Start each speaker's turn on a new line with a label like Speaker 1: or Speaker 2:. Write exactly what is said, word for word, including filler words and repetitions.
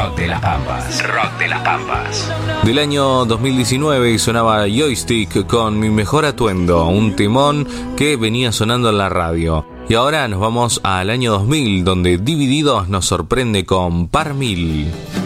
Speaker 1: Rock de las Pampas. Rock de las Pampas.
Speaker 2: Del año dos mil diecinueve y sonaba Joystick con Mi Mejor Atuendo, un timón que venía sonando en la radio. Y ahora nos vamos al año dos mil, donde Divididos nos sorprende con Par Mil.